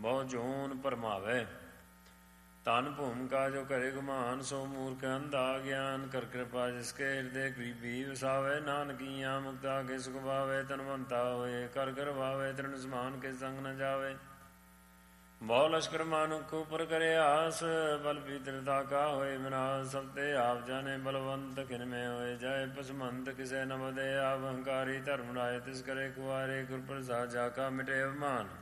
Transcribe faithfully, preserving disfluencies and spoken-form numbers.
ਬਹੁ ਜੋਨ ਭਰਮਾਵੇ। ਧਨ ਭੂਮਿਕਾ ਜੋ ਕਰੇ ਗੁਮਾਨ, ਸੋ ਮੂਰਖ ਅੰਧਾ ਗਿਆਨ। ਕਰ ਕਿਰਪਾ ਜਿਸਕੇ ਹਿਰਦੇ ਗਰੀਬੀ ਵਸਾਵੇ, ਨਾਨਕੀਆਂ ਮੁਕਤਾ ਕੇ ਸੁਖ ਪਾਵੇ। ਤਨਵੰਤਾ ਹੋਏ ਕਰ ਕਰਵਾਵੇ, ਤ੍ਰਿਣ ਸਮਾਨ ਕੇ ਸੰਗ ਨ ਜਾਵੇ। ਬਹੁ ਲਸ਼ਕਰ ਮਾਨੁਖ ਉਪਰ ਕਰੇ ਆਸ, ਬਲ ਪੀਤਰਤਾ ਕਾ ਹੋਏ ਵਿਨਾਸ਼। ਸਭ ਤੇ ਆਪ ਜਾਣੇ ਬਲਵੰਤ, ਕਿਨ ਮੈਂ ਹੋਏ ਜਾਏ ਪਸਮੰਤ। ਕਿਸੇ ਨ ਵਧੇ ਆਪ ਹੰਕਾਰੀ, ਧਰਮ ਰਾਏ ਤਿਸ ਕਰੇ ਕੁਆਰੇ। ਗੁਰ ਪ੍ਰਸਾਦ ਜਾ ਕਾ ਮਿਟੇ ਅਭਿਮਾਨ।